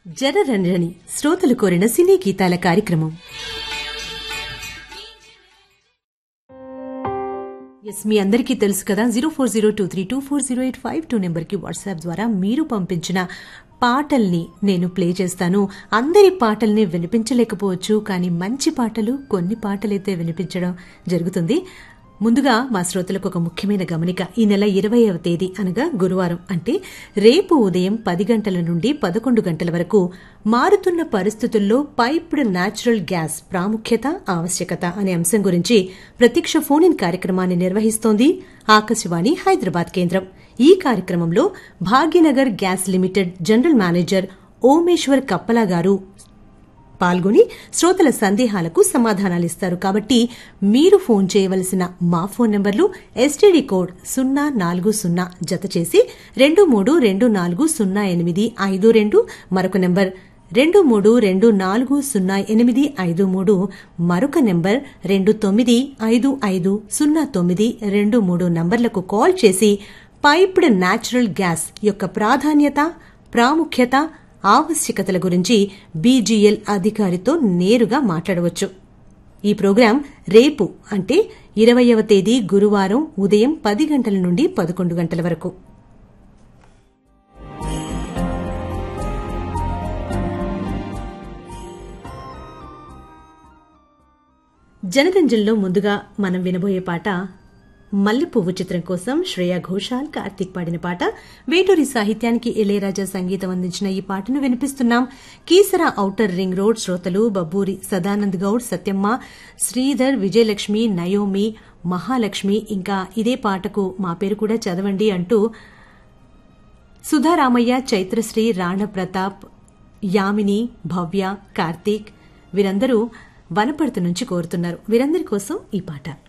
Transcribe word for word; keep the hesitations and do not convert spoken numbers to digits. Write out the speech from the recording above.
జనరంజని శ్రోతలు కోరిన సినీ గీతాల కార్యక్రమం. ఎస్, మీ అందరికీ తెలుసు కదా, zero four zero two three two four zero eight five two నెంబర్కి వాట్సాప్ ద్వారా మీరు పంపించిన పాటల్ని నేను ప్లే చేస్తాను. అందరి పాటల్ని వినిపించలేకపోవచ్చు, కానీ మంచి పాటలు కొన్ని పాటలైతే వినిపించడం జరుగుతుంది. ముందుగా మా శ్రోతలకు ఒక ముఖ్యమైన గమనిక. ఈ నెల ఇరవైవ తేదీ అనగా గురువారం, అంటే రేపు ఉదయం పది గంటల నుండి పదకొండు గంటల వరకు మారుతున్న పరిస్థితుల్లో పైప్డ్ న్యాచురల్ గ్యాస్ ప్రాముఖ్యత, ఆవశ్యకత అనే అంశం గురించి ప్రత్యక్ష ఫోన్ ఇన్ కార్యక్రమాన్ని నిర్వహిస్తోంది ఆకాశవాణి హైదరాబాద్ కేంద్రం. ఈ కార్యక్రమంలో Bhagyanagar gas limited general manager Omeshwar కప్పలా గారు పాల్గొని శ్రోతల సందేహాలకు సమాధానాలిస్తారు. కాబట్టి మీరు ఫోన్ చేయవలసిన మా ఫోన్ నంబర్లు ఎస్టీడీ కోడ్ సున్నా నాలుగు సున్నా జత చేసి రెండు మూడు రెండు నాలుగు సున్నా ఎనిమిది ఐదు రెండు, మరొక నెంబర్ రెండు మూడు రెండు నాలుగు సున్నా ఎనిమిది ఐదు మూడు, మరొక నెంబర్ రెండు తొమ్మిది ఐదు ఐదు సున్నా తొమ్మిది రెండు మూడు నంబర్లకు కాల్ చేసి పైప్డ్ న్యాచురల్ గ్యాస్ యొక్క ప్రాధాన్యత, ప్రాముఖ్యత, ఆవశ్యకతల గురించి బీజీఎల్ అధికారితో నేరుగా మాట్లాడవచ్చు. ఈ ప్రోగ్రాం రేపు అంటే ఇరవైవ తేదీ గురువారం ఉదయం పది గంటల నుండి పదకొండు గంటల వరకు. జనరంజన్లో ముందుగా మనం వినబోయే పాట మల్లెపువ్వు చిత్రం కోసం శ్రేయా ఘోషాల్, కార్తీక్ పాడిన పాట. వేటూరి సాహిత్యానికి ఇళయరాజా సంగీతం అందించిన ఈ పాటను వినిపిస్తున్నాం. కీసరా ఔటర్ రింగ్ రోడ్ శ్రోతలు బబ్బూరి సదానంద్ గౌడ్, సత్యమ్మ, శ్రీధర్, విజయలక్ష్మి, నయోమి, మహాలక్ష్మి, ఇంకా ఇదే పాటకు మా పేరు కూడా చదవండి అంటూ సుధారామయ్య, చైత్రశ్రీ, రాణా ప్రతాప్, యామిని, భవ్య, కార్తీక్ వీరందరూ వనపర్తి నుంచి కోరుతున్నారు. వీరందరి కోసం ఈ పాట.